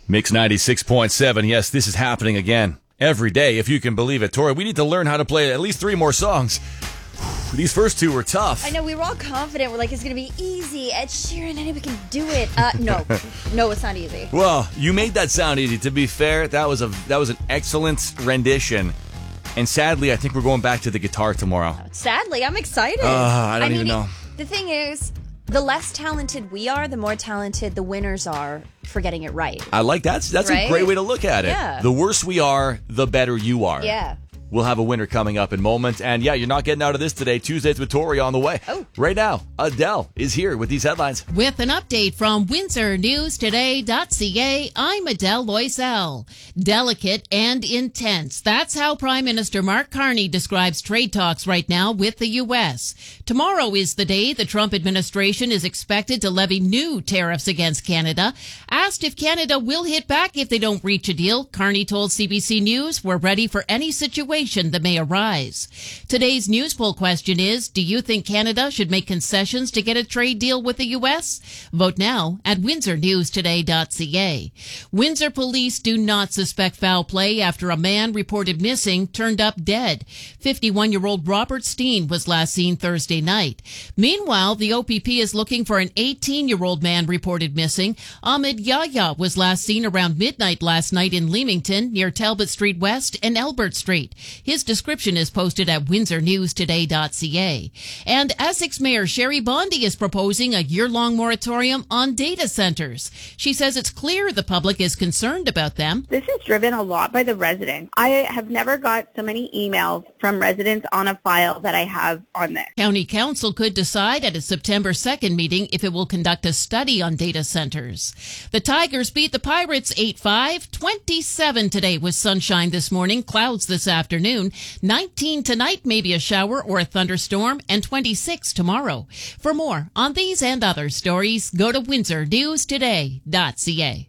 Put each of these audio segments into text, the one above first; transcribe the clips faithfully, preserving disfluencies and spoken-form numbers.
Mix ninety-six point seven. Yes, this is happening again. Every day, if you can believe it. Tori, we need to learn how to play at least three more songs. These first two were tough. I know, we were all confident. We're like, it's going to be easy. Ed Sheeran, anybody can do it. Uh, no. No, it's not easy. Well, you made that sound easy. To be fair, that was a that was an excellent rendition. And sadly, I think we're going back to the guitar tomorrow. Sadly, I'm excited. Uh, I don't I even mean, know. The thing is, the less talented we are, the more talented the winners are for getting it right. I like that. That's Right? a great way to look at it. Yeah. The worse we are, the better you are. Yeah. We'll have a winner coming up in moments. And yeah, you're not getting out of this today. Tuesdays with Tori on the way. Oh. Right now, Adele is here with these headlines. With an update from Windsor News Today dot C A, I'm Adele Loisel. Delicate and intense. That's how Prime Minister Mark Carney describes trade talks right now with the U S. Tomorrow is the day the Trump administration is expected to levy new tariffs against Canada. Asked if Canada will hit back if they don't reach a deal, Carney told C B C News, we're ready for any situation that may arise. Today's news poll question is, do you think Canada should make concessions to get a trade deal with the U S? Vote now at Windsor News Today dot C A. Windsor police do not suspect foul play after a man reported missing turned up dead. fifty-one-year-old Robert Steen was last seen Thursday night. Meanwhile, the O P P is looking for an eighteen-year-old man reported missing. Ahmed Yahya was last seen around midnight last night in Leamington near Talbot Street West and Albert Street. His description is posted at Windsor News Today dot C A. And Essex Mayor Sherry Bondi is proposing a year-long moratorium on data centers. She says it's clear the public is concerned about them. This is driven a lot by the residents. I have never got so many emails from residents on a file that I have on this. County Council could decide at a September second meeting if it will conduct a study on data centers. The Tigers beat the Pirates eight five. twenty-seven today with sunshine this morning, clouds this afternoon. nineteen tonight, maybe a shower or a thunderstorm, and twenty-six tomorrow. For more on these and other stories, go to Windsor News Today dot C A.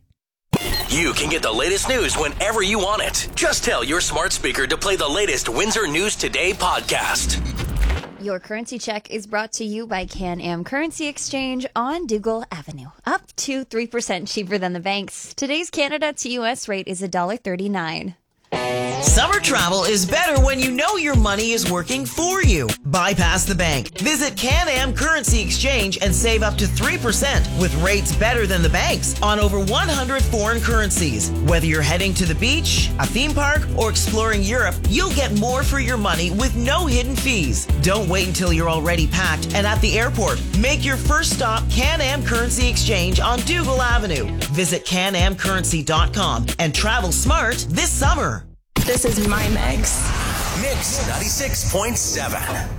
You can get the latest news whenever you want it. Just tell your smart speaker to play the latest Windsor News Today podcast. Your currency check is brought to you by Can-Am Currency Exchange on Dougal Avenue. Up to three percent cheaper than the banks. Today's Canada to U S rate is one dollar thirty-nine. Summer travel is better when you know your money is working for you. Bypass the bank. Visit Can-Am Currency Exchange and save up to three percent with rates better than the banks on over one hundred foreign currencies. Whether you're heading to the beach, a theme park, or exploring Europe, you'll get more for your money with no hidden fees. Don't wait until you're already packed and at the airport. Make your first stop Can-Am Currency Exchange on Dougal Avenue. Visit can am currency dot com and travel smart this summer. This is my mix. Mix ninety-six point seven.